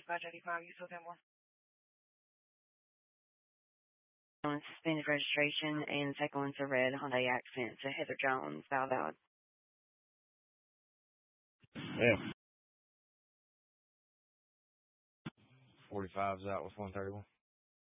535, you still there? On suspended registration, and the second one's a red Hyundai Accent to Heather Jones, Valid. Yeah. 45's out with 131.